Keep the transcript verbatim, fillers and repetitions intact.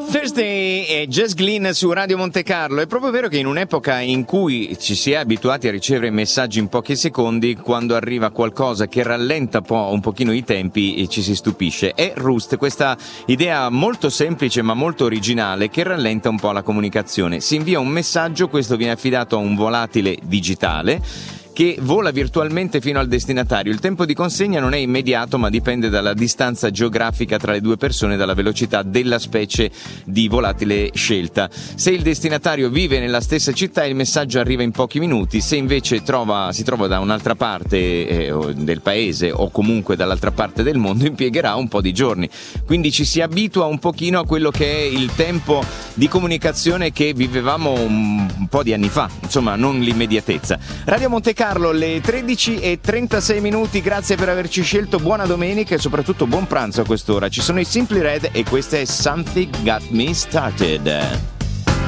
Thursday e Jess Glynn su Radio Monte Carlo. È proprio vero che in un'epoca in cui ci si è abituati a ricevere messaggi in pochi secondi, quando arriva qualcosa che rallenta un, po', un pochino i tempi e ci si stupisce. È Roost, questa idea molto semplice ma molto originale che rallenta un po' la comunicazione. Si invia un messaggio, questo viene affidato a un volatile digitale che vola virtualmente fino al destinatario. Il tempo di consegna non è immediato, ma dipende dalla distanza geografica tra le due persone e dalla velocità della specie di volatile scelta. Se il destinatario vive nella stessa città, il messaggio arriva in pochi minuti. Se invece trova, si trova da un'altra parte eh, del paese o comunque dall'altra parte del mondo, impiegherà un po' di giorni. Quindi ci si abitua un pochino a quello che è il tempo di comunicazione che vivevamo un, un po' di anni fa, insomma non l'immediatezza. Radio Monte Carlo, le tredici e trentasei minuti, grazie per averci scelto, buona domenica e soprattutto buon pranzo a quest'ora. Ci sono i Simply Red e questa è Something Got Me Started.